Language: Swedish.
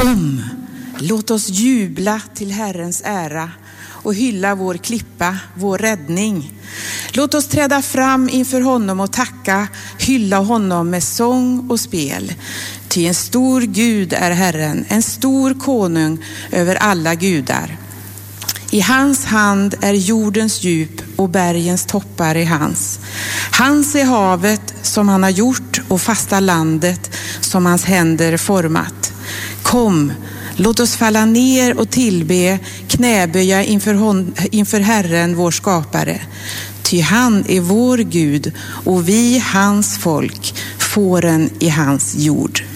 Kom, låt oss jubla till Herrens ära och hylla vår klippa, vår räddning. Låt oss träda fram inför honom och tacka, hylla honom med sång och spel. Ty en stor Gud är Herren, en stor konung över alla gudar. I hans hand är jordens djup och bergens toppar i hans. Hans är havet som han har gjort och fasta landet som hans händer format. Kom, låt oss falla ner och tillbe, knäböja inför Herren vår skapare. Ty han är vår Gud och vi hans folk, fåren i hans jord.